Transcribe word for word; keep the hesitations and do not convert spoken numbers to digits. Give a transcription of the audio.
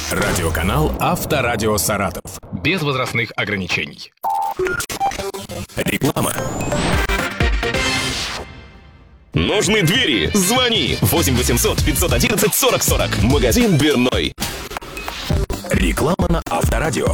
Радиоканал «Авторадио Саратов». Без возрастных ограничений. Реклама. Нужны двери? Звони восемь восемьсот пятьсот одиннадцать сорок сорок. Магазин «Дверной». Реклама на Авторадио.